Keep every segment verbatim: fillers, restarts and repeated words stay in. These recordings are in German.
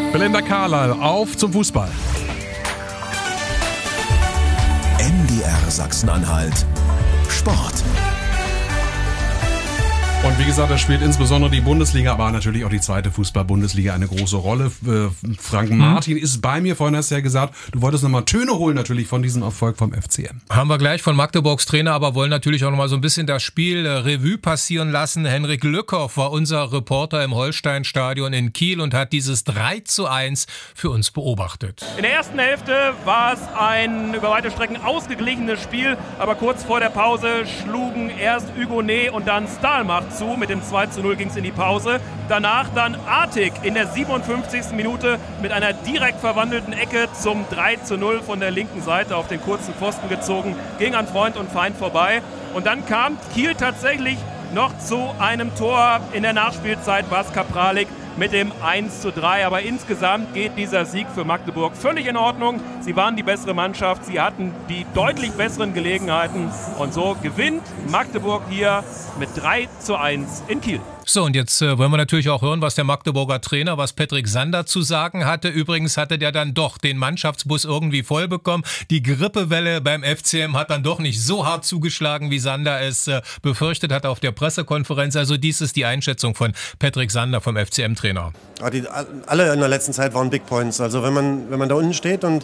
Belinda Carlisle, auf zum Fußball. M D R Sachsen-Anhalt Sport. Und wie gesagt, da spielt insbesondere die Bundesliga, aber natürlich auch die zweite Fußball-Bundesliga eine große Rolle. Frank Martin ist bei mir. Vorhin hast du ja gesagt, du wolltest nochmal Töne holen natürlich von diesem Erfolg vom F C M. Haben wir gleich von Magdeburgs Trainer, aber wollen natürlich auch nochmal so ein bisschen das Spiel Revue passieren lassen. Henrik Lückhoff war unser Reporter im Holstein-Stadion in Kiel und hat dieses drei zu eins für uns beobachtet. In der ersten Hälfte war es ein über weite Strecken ausgeglichenes Spiel, aber kurz vor der Pause schlugen erst Hugonet und dann Stahlmacht zu. Mit dem zwei zu null ging es in die Pause. Danach dann Artig in der siebenundfünfzigsten Minute mit einer direkt verwandelten Ecke zum drei zu null von der linken Seite auf den kurzen Pfosten gezogen, ging an Freund und Feind vorbei. Und dann kam Kiel tatsächlich noch zu einem Tor. In der Nachspielzeit war es Kapralik mit dem eins zu drei. Aber insgesamt geht dieser Sieg für Magdeburg völlig in Ordnung. Sie waren die bessere Mannschaft, sie hatten die deutlich besseren Gelegenheiten. Und so gewinnt Magdeburg hier mit drei zu eins in Kiel. So, und jetzt äh, wollen wir natürlich auch hören, was der Magdeburger Trainer, was Patrick Sander zu sagen hatte. Übrigens hatte der dann doch den Mannschaftsbus irgendwie voll bekommen. Die Grippewelle beim F C M hat dann doch nicht so hart zugeschlagen, wie Sander es äh, befürchtet hat auf der Pressekonferenz. Also dies ist die Einschätzung von Patrick Sander vom F C M-Trainer. Ja, die, alle in der letzten Zeit waren Big Points. Also wenn man, wenn man da unten steht und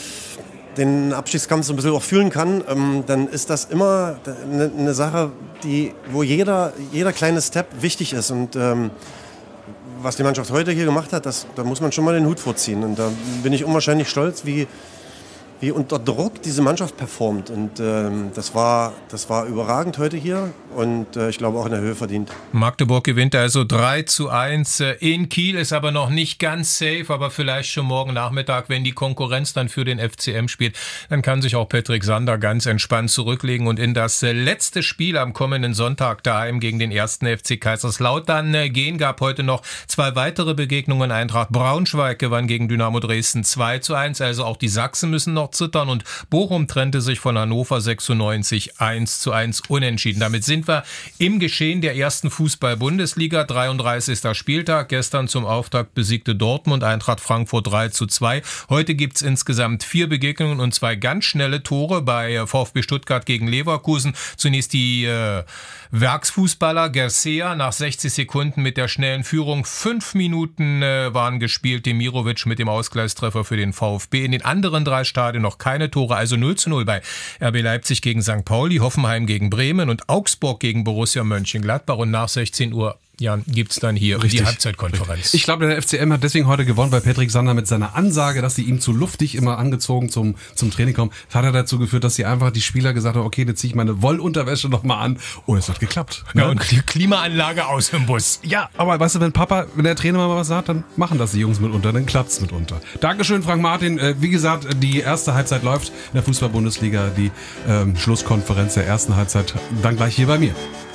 den Abstiegskampf so ein bisschen auch fühlen kann, ähm, dann ist das immer eine, eine Sache, die, wo jeder, jeder kleine Step wichtig ist. Und ähm, was die Mannschaft heute hier gemacht hat, das, da muss man schon mal den Hut vorziehen. Und da bin ich unwahrscheinlich stolz, wie, wie unter Druck diese Mannschaft performt. Und ähm, das war, das war überragend heute hier und äh, ich glaube auch in der Höhe verdient. Magdeburg gewinnt also drei zu eins in Kiel, ist aber noch nicht ganz safe, aber vielleicht schon morgen Nachmittag, wenn die Konkurrenz dann für den F C M spielt, dann kann sich auch Patrick Sander ganz entspannt zurücklegen und in das letzte Spiel am kommenden Sonntag daheim gegen den ersten F C Kaiserslautern gehen. Gab heute noch zwei weitere Begegnungen. Eintracht Braunschweig gewann gegen Dynamo Dresden zwei zu eins, also auch die Sachsen müssen noch zittern und Bochum trennte sich von Hannover sechsundneunzig eins zu eins unentschieden. Damit sind wir im Geschehen der ersten Fußball-Bundesliga. dreiunddreißigster Spieltag. Gestern zum Auftakt besiegte Dortmund Eintracht Frankfurt drei zu zwei. Heute gibt es insgesamt vier Begegnungen und zwei ganz schnelle Tore bei VfB Stuttgart gegen Leverkusen. Zunächst die äh, Werksfußballer Gercea nach sechzig Sekunden mit der schnellen Führung. Fünf Minuten äh, waren gespielt. Demirovic mit dem Ausgleichstreffer für den VfB. In den anderen drei Stadien noch keine Tore, also null zu null bei R B Leipzig gegen Sankt Pauli, Hoffenheim gegen Bremen und Augsburg gegen Borussia Mönchengladbach. Und nach sechzehn Uhr Jan, gibt's dann hier Richtig. die Halbzeitkonferenz. Ich glaube, der F C M hat deswegen heute gewonnen, weil Patrick Sander mit seiner Ansage, dass sie ihm zu luftig immer angezogen zum, zum Training kommen, das hat er dazu geführt, dass sie einfach die Spieler gesagt haben, okay, jetzt ziehe ich meine Wollunterwäsche nochmal an. Und es hat geklappt. Ja, und die Klimaanlage aus im Bus. Ja, aber weißt du, wenn Papa, wenn der Trainer mal was sagt, dann machen das die Jungs mitunter, dann klappt's mitunter. Dankeschön, Frank Martin. Wie gesagt, die erste Halbzeit läuft in der Fußball-Bundesliga, die ähm, Schlusskonferenz der ersten Halbzeit dann gleich hier bei mir.